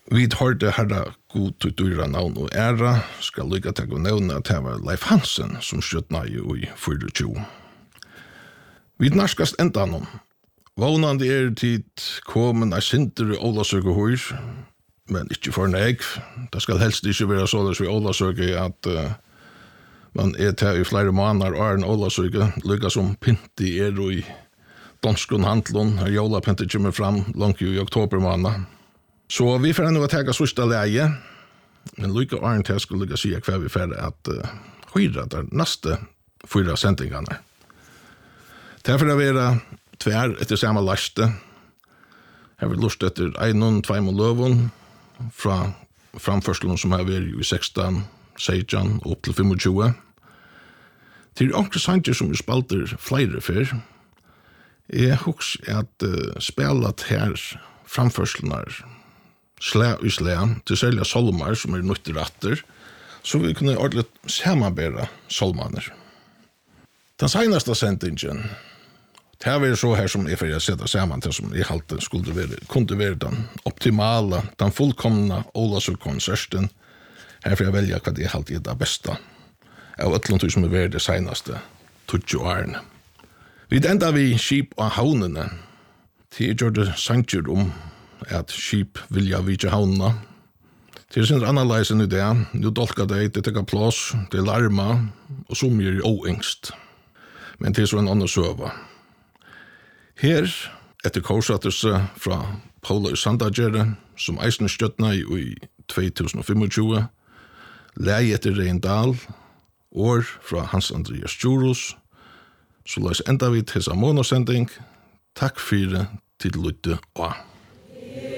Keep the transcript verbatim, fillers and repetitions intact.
Vi hørte herra god til dyra navn og æra, skal lykka til å nevne at det var Leif Hansen som skjøtna i tjuefire. Vi narskast enda noen. Vånande er tid komen er sintere Olasøke hos, men ikke for negv. Det skal helst ikke være sånn som Olasøke at uh, man er til i flere måneder og er en Olasøke, lykka som pinti er i danskon handlun, her jola pinti kommer fram langt i oktober måned. Så vi får nå ta sørste leie, men lykka åren til jeg skulle lykka si hva vi får at uh, høyre der neste fyra sendingene. Derfor er vi tvær etter samme laste. Her har vi lust etter einon, tveimon løvun fra framførselen som har vært i sexton, sexton og opp til tjue-fem. Til ankre sanger som vi spalter flere for, jeg husker at uh, spelat her framførselen slæ og slæ til særlig solmar som er nøytter atter, så vi kunne ordentlig samarbeide solmaner. Den senaste sendingen, det var så her som jeg får sette sammen til som jeg halte skulle være, kunne være den optimale, den fullkomna Olasøk-konserten. Her får jeg velge hva jeg halte er det beste av ætlund som er vært det senaste tjueto årene. Vi enda vi skip og havnene, til gjør det sanger om at skip vilja vidja havnene. Til sin annerleis enn i det, nu dolka det, det tekka plås, det larma, og så mye er oengst. Men til så en annen søva. Her, etter korsattelse fra Paula Sandagere, som eisen støttna i tjuetusen tjue, lei etter Reindal, år fra Hans Andreas Djurus, så løs enda vi til samme månedssending. Takk for til lytte og